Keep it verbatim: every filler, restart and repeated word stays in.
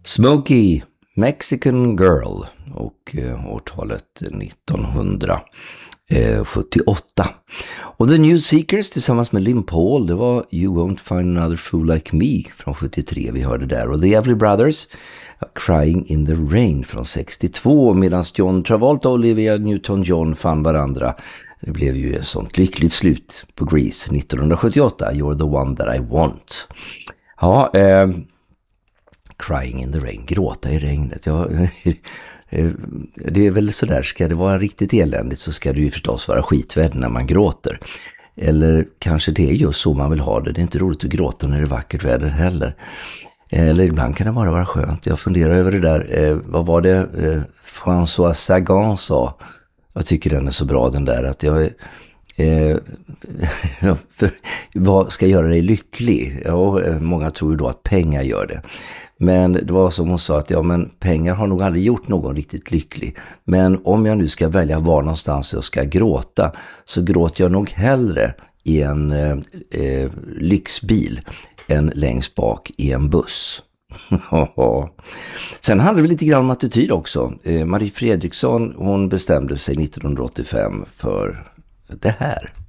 Smokey, Mexican Girl och eh, årtalet nittonhundrasjuttioåtta. Och The New Seekers tillsammans med Lynn Paul, det var You Won't Find Another Fool Like Me från sjuttiotre vi hörde där. Och The Everly Brothers, Crying in the Rain från sextiotvå, medan John Travolta och Olivia Newton-John fann varandra. Det blev ju ett sånt lyckligt slut på Grease nittonhundrasjuttioåtta, You're the One That I Want. Ja, eh, Crying in the Rain, gråta i regnet. Ja, det är väl så där, ska det vara riktigt eländigt så ska det ju förstås vara skitväder när man gråter. Eller kanske det är just så man vill ha det. Det är inte roligt att gråta när det är vackert väder heller. Eller ibland kan det bara vara skönt. Jag funderar över det där. Eh, vad var det eh, François Sagan sa? Jag tycker den är så bra den där. Att jag eh, för, vad ska göra dig lycklig? Ja, många tror ju då att pengar gör det. Men det var som hon sa att ja, men pengar har nog aldrig gjort någon riktigt lycklig. Men om jag nu ska välja var någonstans jag ska gråta så gråter jag nog hellre i en eh, lyxbil än längst bak i en buss. Sen handlar det lite grann om attityd också. Eh, Marie Fredriksson, hon bestämde sig nittonhundraåttiofem för det här.